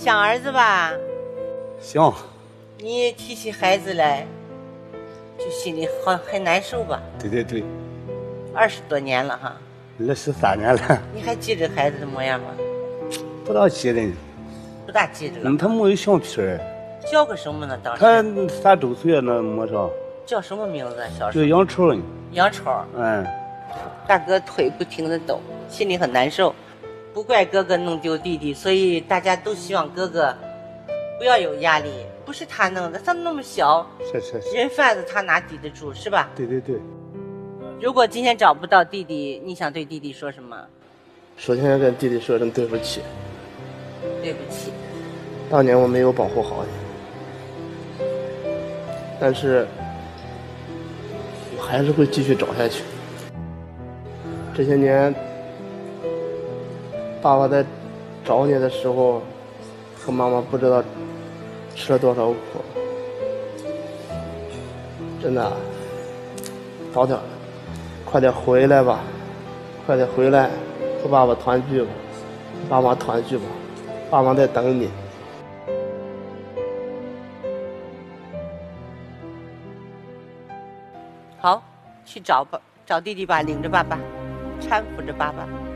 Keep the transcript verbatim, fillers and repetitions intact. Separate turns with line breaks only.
想儿子吧？
想。
你提起孩子来，就心里好很难受吧？
对对对。
二十多年了哈。
二十三年了。
你还记着孩子的模样吗？
不大记得。
不大记着了。
嗯，他没有相片儿。
叫个什么呢？当时。
他三周岁那没上。
叫什么名字？小时
候。叫杨超。
杨超。
嗯。
大哥腿不停的抖，心里很难受。不怪哥哥弄丢弟弟，所以大家都希望哥哥不要有压力。不是他弄的，他那么小，
是是是，
人贩子他哪抵得住，是吧？
对对对。
如果今天找不到弟弟，你想对弟弟说什么？
首先跟弟弟说声对不起。
对不起。
当年我没有保护好你，但是我还是会继续找下去。这些年，爸爸在找你的时候，和妈妈不知道吃了多少苦。真的，早点，快点回来吧，快点回来，和爸爸团聚吧，爸妈团聚吧，爸妈在等你。
好，去找吧，找弟弟吧，领着爸爸，搀扶着爸爸。